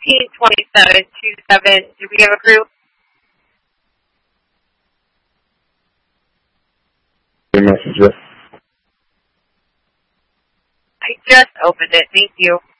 152727. Do we have a crew? Your message. I just opened it. Thank you.